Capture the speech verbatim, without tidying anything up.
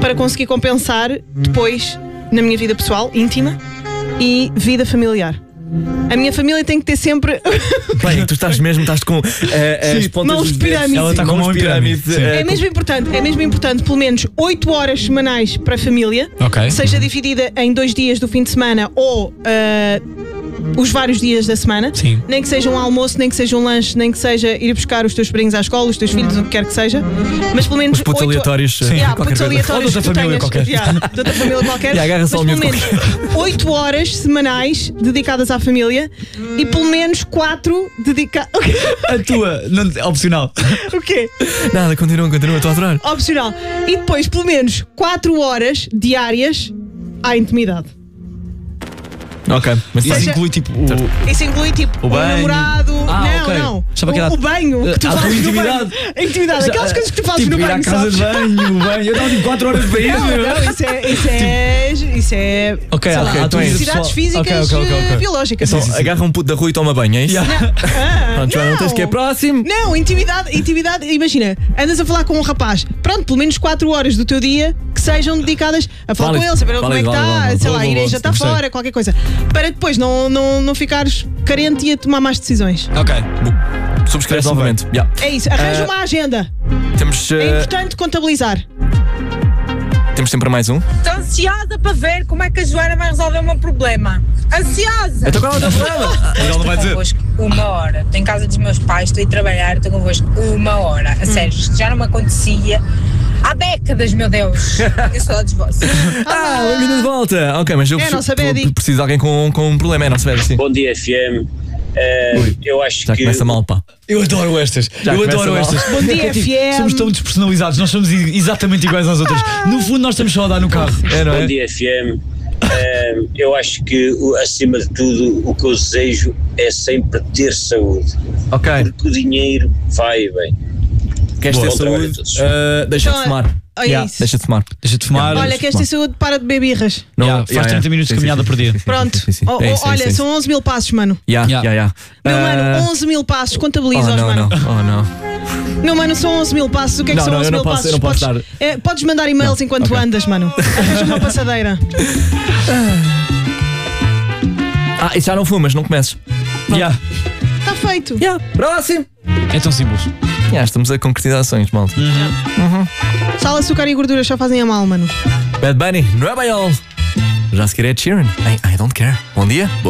para conseguir compensar depois na minha vida pessoal, íntima e vida familiar. A minha família tem que ter sempre. Bem, tu estás mesmo, estás com uh, as pontas mãos dos de pirâmide. dedos. Ela está com mãos de pirâmide. pirâmide. uh, É mesmo importante, é mesmo importante, pelo menos oito horas semanais para a família, Ok. seja dividida em dois dias do fim de semana ou uh, os vários dias da semana. Sim. Nem que seja um almoço, nem que seja um lanche, nem que seja ir buscar os teus sobrinhos à escola, os teus filhos, o que quer que seja. Mas pelo menos Os putos oito- aleatórios. uh, Yeah, qualquer putos coisa. aleatórios Ou de outra que tu família tenhas. qualquer. Yeah, de outra família qualquer. E agarra-se Mas ao pelo miúdo menos oito horas semanais dedicadas à família e pelo menos quatro dedicadas. A tua, não, opcional. O quê? Nada, continua, continua, estou a adorar. Opcional. E depois, pelo menos quatro horas diárias à intimidade. Ok, mas Isso Seja- inclui tipo o. Isso inclui tipo O o, banho. namorado. Ah, não, ok. não. Achava o, que era- o banho que tu a tua fazes no intimidade. banho. A intimidade. Aquelas coisas que tu fazes tipo, no ir à banho, casa sabes? de banho, o banho. Eu dava tipo quatro horas para isso, Não, meu. não, isso é. Isso é. Isso é Ok, sei ok, lá, então é isso, necessidades pessoal. físicas Ok, ok, ok, ok. eh, biológicas. Então, agarra um puto da rua e toma banho, é isso? Yeah. Ah, Pronto, Joana, não tens que é próximo. Não, intimidade, intimidade, imagina, andas a falar com um rapaz, pronto, pelo menos quatro horas do teu dia que sejam dedicadas a falar Válido, com ele, saber como é que válido, está, válido, sei válido. lá, Boa, ir boa, já está gostei. fora, qualquer coisa, para depois não, não, não ficares carente e a tomar más decisões. Ok. Subscreve Parece-me novamente. Yeah. É isso, arranja Ah, uma agenda. Temos, uh, É importante contabilizar. temos sempre mais um. Estou ansiosa para ver como é que a Joana vai resolver o meu problema. Ansiosa! Então qual é o teu problema? Ele não vai dizer. Convosco uma hora. Estou em casa dos meus pais, estou a ir trabalhar, estou convosco uma hora. A sério, isto já não me acontecia há décadas, meu Deus. Eu sou dos vossos. Ah, bem-vindo de volta. Ok, mas eu É a preciso- nossa Betty. preciso de alguém com, com um problema. É a nossa Betty, sim. Bom dia, F M. Uh, eu acho Já que começa mal, pá. Eu adoro estas. Já eu começa adoro mal. estas. Bom dia, É tipo, F M. Somos tão despersonalizados, nós somos i- exatamente iguais às outras. No fundo, nós estamos só a dar no carro. É, não Bom é? dia, F M. Uh, eu acho que, o- acima de tudo, o que eu desejo é sempre ter saúde. Ok. Porque o dinheiro vai e vem. Queres ter Bom trabalho a saúde? todos. Uh, deixa de Então, fumar. é Yeah, isso. Deixa de fumar. Deixa de fumar. Olha, queres ter saúde, para de beber birras. Yeah, faz trinta minutos de Sim, sim, caminhada sim, por sim, dia. sim, sim, Pronto. sim, sim. Oh, É oh, isso, é olha, isso, é isso. são onze mil passos, mano. Yeah, Yeah. yeah, Meu yeah. mano, Uh, onze mil passos, Oh, contabiliza-os, não, mano. não. Oh, não. Meu mano, são onze mil passos. O que é que Não, são não, onze eu não mil posso- passos? eu não posso podes, é, podes mandar e-mails Não, enquanto ok. andas, mano. Arranja uma passadeira. Ah, isso já não fumas, não comeces. Yeah. Está feito. Yeah. Próximo. É tão simples. Yeah, estamos a concretizar ações, malta. Sal, açúcar e gordura só fazem a mal, mano. Bad Bunny, não é bem all. Já se quer é Sheeran. I, I don't care. Bom dia. Boa